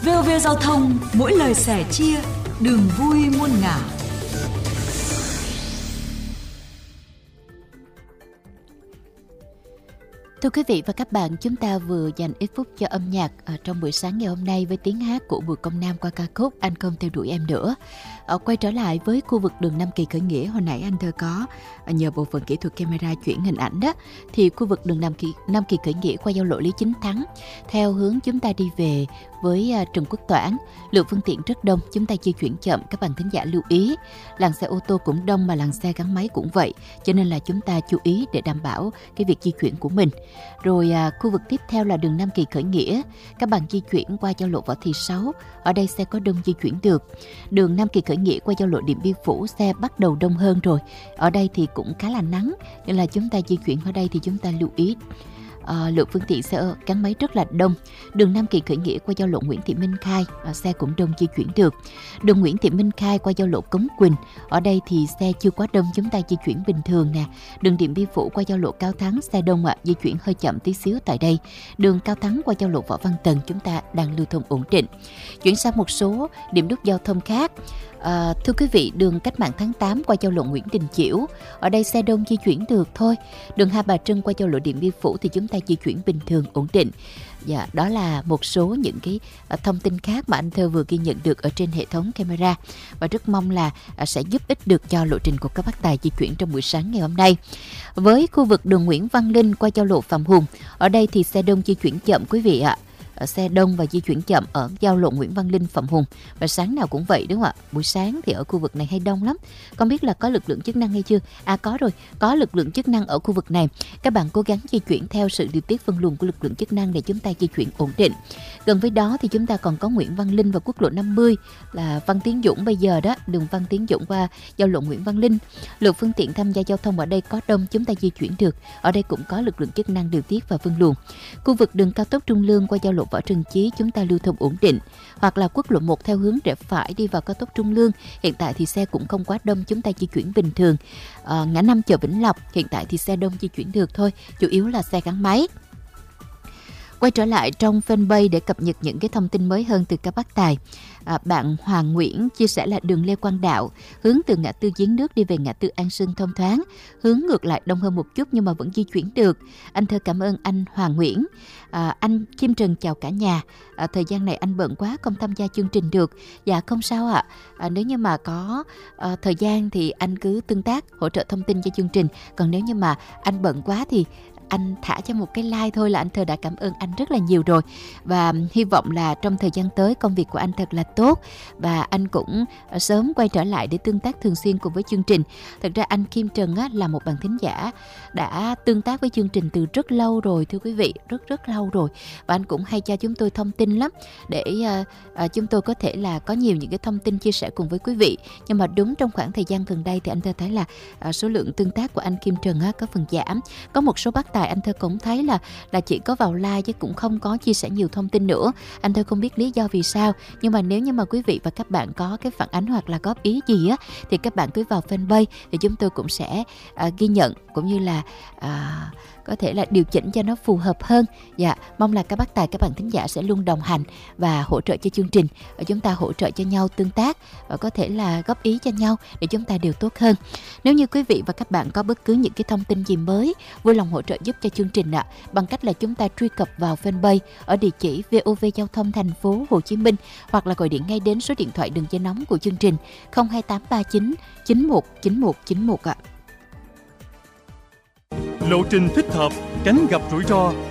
VOV Giao thông, mỗi lời sẻ chia, đường vui muôn ngả. Thưa quý vị và các bạn, chúng ta vừa dành ít phút cho âm nhạc trong buổi sáng ngày hôm nay với tiếng hát của Bùi Công Nam qua ca khúc Anh Không Theo Đuổi Em Nữa. Quay trở lại với khu vực đường Nam Kỳ khởi nghĩa, hồi nãy anh Thơ có nhờ bộ phận kỹ thuật camera chuyển hình ảnh đó, thì khu vực đường Nam Kỳ khởi nghĩa qua giao lộ Lý Chính Thắng, theo hướng chúng ta đi về với Trần Quốc Toản, lượng phương tiện rất đông, chúng ta di chuyển chậm, các bạn thính giả lưu ý. Làn xe ô tô cũng đông mà làn xe gắn máy cũng vậy, cho nên là chúng ta chú ý để đảm bảo cái việc di chuyển của mình. Rồi khu vực tiếp theo là đường Nam Kỳ khởi nghĩa, các bạn di chuyển qua giao lộ Võ Thị Sáu, ở đây xe có đông di chuyển được. Đường Nam Kỳ khởi nghĩa qua giao lộ Điện Biên Phủ, xe bắt đầu đông hơn rồi. Ở đây thì cũng khá là nắng, nên là chúng ta di chuyển ở đây thì chúng ta lưu ý lượng phương tiện xe gắn máy rất là đông. Đường Nam Kỳ khởi nghĩa qua giao lộ Nguyễn Thị Minh Khai, xe cũng đông di chuyển được. Đường Nguyễn Thị Minh Khai qua giao lộ Cống Quỳnh, ở đây thì xe chưa quá đông, chúng ta di chuyển bình thường nè. Đường Điện Biên Phủ qua giao lộ Cao Thắng, xe đông di chuyển hơi chậm tí xíu tại đây. Đường Cao Thắng qua giao lộ Võ Văn Tần, chúng ta đang lưu thông ổn định. Chuyển sang một số điểm nút giao thông khác. Thưa quý vị, đường Cách mạng tháng 8 qua giao lộ Nguyễn Đình Chiểu, ở đây xe đông di chuyển được thôi. Đường Hai Bà Trưng qua giao lộ Điện Biên Phủ thì chúng ta di chuyển bình thường, ổn định. Dạ, đó là một số những cái thông tin khác mà anh Thơ vừa ghi nhận được ở trên hệ thống camera, và rất mong là sẽ giúp ích được cho lộ trình của các bác tài di chuyển trong buổi sáng ngày hôm nay. Với khu vực đường Nguyễn Văn Linh qua giao lộ Phạm Hùng, ở đây thì xe đông di chuyển chậm quý vị ạ. Xe đông và di chuyển chậm ở giao lộ Nguyễn Văn Linh, Phạm Hùng, và sáng nào cũng vậy đúng không ạ? Buổi sáng thì ở khu vực này hay đông lắm. Không biết là có lực lượng chức năng hay chưa? Có rồi, có lực lượng chức năng ở khu vực này. Các bạn cố gắng di chuyển theo sự điều tiết phân luồng của lực lượng chức năng để chúng ta di chuyển ổn định. Gần với đó thì chúng ta còn có Nguyễn Văn Linh và quốc lộ 50 là Văn Tiến Dũng bây giờ đó, đường Văn Tiến Dũng qua giao lộ Nguyễn Văn Linh. Lượng phương tiện tham gia giao thông ở đây có đông, chúng ta di chuyển được. Ở đây cũng có lực lượng chức năng điều tiết và phân luồng. Khu vực đường cao tốc Trung Lương qua giao lộ Võ Trần Chí, chúng ta lưu thông ổn định. Hoặc là quốc lộ 1 theo hướng rẽ phải đi vào cao tốc Trung Lương, hiện tại thì xe cũng không quá đông, chúng ta di chuyển bình thường. Ngã năm chợ Vĩnh Lộc, hiện tại thì xe đông di chuyển được thôi, chủ yếu là xe gắn máy. Quay trở lại trong fanpage để cập nhật những cái thông tin mới hơn từ các bác tài. Bạn Hoàng Nguyễn chia sẻ là đường Lê Quang Đạo hướng từ ngã tư Giếng Nước đi về ngã tư An Sương thông thoáng, hướng ngược lại đông hơn một chút nhưng mà vẫn di chuyển được. Anh Thơ cảm ơn anh Hoàng Nguyễn. Anh Kim Trần chào cả nhà. Thời gian này anh bận quá không tham gia chương trình được. Dạ không sao ạ. Nếu như mà có thời gian thì anh cứ tương tác hỗ trợ thông tin cho chương trình. Còn nếu như mà anh bận quá thì anh thả cho một cái like thôi là anh Thơ đã cảm ơn anh rất là nhiều rồi. Và hy vọng là trong thời gian tới công việc của anh thật là tốt và anh cũng sớm quay trở lại để tương tác thường xuyên cùng với chương trình. Thật ra anh Kim Trần là một bạn thính giả đã tương tác với chương trình từ rất lâu rồi thưa quý vị, rất lâu rồi. Và anh cũng hay cho chúng tôi thông tin lắm để chúng tôi có thể là có nhiều những cái thông tin chia sẻ cùng với quý vị. Nhưng mà đúng trong khoảng thời gian gần đây thì anh Thơ thấy là số lượng tương tác của anh Kim Trần có phần giảm. Có một số bác tài anh Thơ cũng thấy là chỉ có vào like chứ cũng không có chia sẻ nhiều thông tin nữa. Anh Thơ không biết lý do vì sao, nhưng mà nếu như mà quý vị và các bạn có cái phản ánh hoặc là góp ý gì thì các bạn cứ vào fanpage thì chúng tôi cũng sẽ ghi nhận cũng như là có thể là điều chỉnh cho nó phù hợp hơn. Dạ, mong là các bác tài, các bạn thính giả sẽ luôn đồng hành và hỗ trợ cho chương trình, và chúng ta hỗ trợ cho nhau tương tác và có thể là góp ý cho nhau để chúng ta đều tốt hơn. Nếu như quý vị và các bạn có bất cứ những cái thông tin gì mới, vui lòng hỗ trợ giúp cho chương trình bằng cách là chúng ta truy cập vào fanpage ở địa chỉ VOV Giao thông Thành phố Hồ Chí Minh, hoặc là gọi điện ngay đến số điện thoại đường dây nóng của chương trình 02839 919191 ạ. Lộ trình thích hợp, tránh gặp rủi ro.